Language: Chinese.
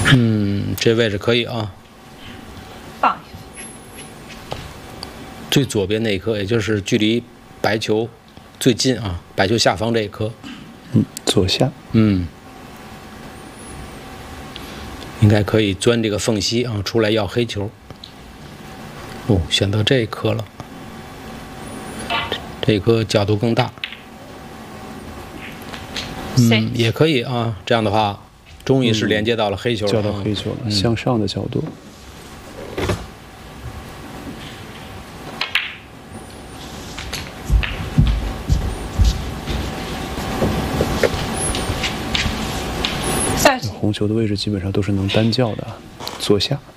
这位置可以啊。 放下去。 最左边那一颗，也就是距离白球最近啊，白球下方这一颗。 左下。 应该可以钻这个缝隙啊，出来要黑球。选择这一颗了，这一颗角度更大。也可以啊。这样的话，终于是连接到了黑球了。 交到黑球了，向上的角度。红球的位置基本上都是能单叫的，左下。